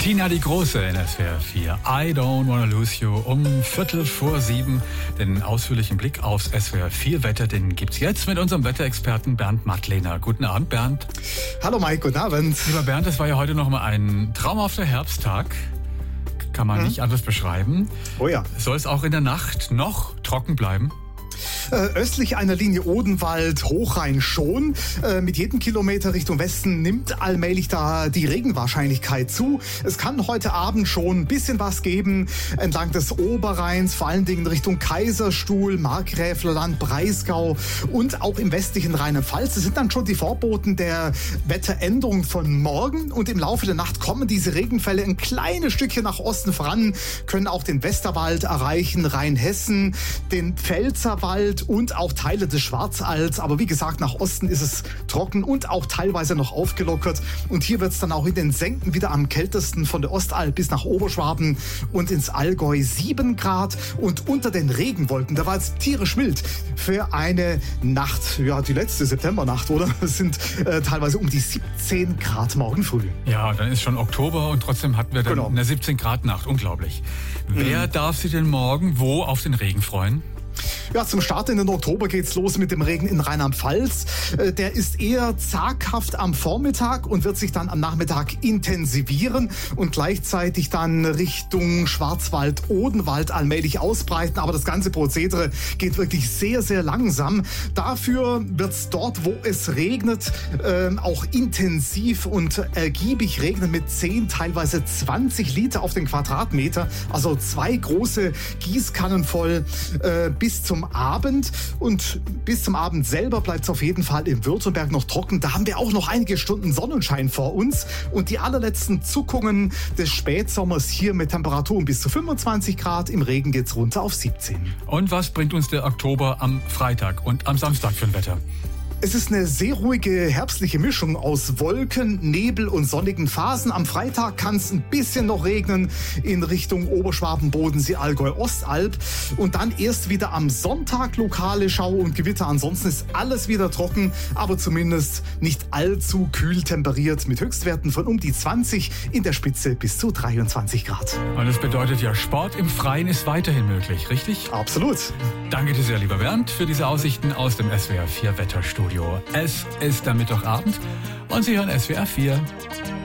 Tina die Große in SWR 4. I don't wanna lose you um 6:15. Den ausführlichen Blick aufs SWR 4 Wetter, den gibt's jetzt mit unserem Wetterexperten Bernd Mattlehner. Guten Abend, Bernd. Hallo Mike, guten Abend. Lieber Bernd, es war ja heute noch mal ein traumhafter Herbsttag. Kann man nicht anders beschreiben. Oh ja. Soll es auch in der Nacht noch trocken bleiben? Östlich einer Linie Odenwald, Hochrhein schon. Mit jedem Kilometer Richtung Westen nimmt allmählich da die Regenwahrscheinlichkeit zu. Es kann heute Abend schon ein bisschen was geben entlang des Oberrheins, vor allen Dingen Richtung Kaiserstuhl, Markgräflerland, Breisgau und auch im westlichen Rheinland-Pfalz. Das sind dann schon die Vorboten der Wetteränderung von morgen. Und im Laufe der Nacht kommen diese Regenfälle ein kleines Stückchen nach Osten voran, können auch den Westerwald erreichen, Rheinhessen, den Pfälzerwald und auch Teile des Schwarzalds. Aber wie gesagt, nach Osten ist es trocken und auch teilweise noch aufgelockert. Und hier wird es dann auch in den Senken wieder am kältesten, von der Ostalb bis nach Oberschwaben und ins Allgäu 7 Grad. Und unter den Regenwolken, da war es tierisch mild für eine Nacht, ja die letzte Septembernacht, oder? Es sind teilweise um die 17 Grad morgen früh. Ja, dann ist schon Oktober und trotzdem hatten wir dann eine 17 Grad Nacht. Unglaublich. Wer darf sich denn morgen wo auf den Regen freuen? Ja, zum Start in den Oktober geht's los mit dem Regen in Rheinland-Pfalz. Der ist eher zaghaft am Vormittag und wird sich dann am Nachmittag intensivieren und gleichzeitig dann Richtung Schwarzwald, Odenwald allmählich ausbreiten. Aber das ganze Prozedere geht wirklich sehr, sehr langsam. Dafür wird's dort, wo es regnet, auch intensiv und ergiebig regnen mit 10, teilweise 20 Liter auf den Quadratmeter. Also 2 große Gießkannen voll bis zum Abend. Und bis zum Abend selber bleibt es auf jeden Fall in Württemberg noch trocken. Da haben wir auch noch einige Stunden Sonnenschein vor uns. Und die allerletzten Zuckungen des Spätsommers hier mit Temperaturen bis zu 25 Grad. Im Regen geht's runter auf 17. Und was bringt uns der Oktober am Freitag und am Samstag für ein Wetter? Es ist eine sehr ruhige herbstliche Mischung aus Wolken, Nebel und sonnigen Phasen. Am Freitag kann es ein bisschen noch regnen in Richtung Oberschwaben, Bodensee, Allgäu, Ostalb. Und dann erst wieder am Sonntag lokale Schau und Gewitter. Ansonsten ist alles wieder trocken, aber zumindest nicht allzu kühl temperiert mit Höchstwerten von um die 20, in der Spitze bis zu 23 Grad. Und das bedeutet ja, Sport im Freien ist weiterhin möglich, richtig? Absolut. Danke dir sehr, lieber Bernd, für diese Aussichten aus dem SWR 4 Wetterstudio. Es ist der Mittwochabend und Sie hören SWR 4.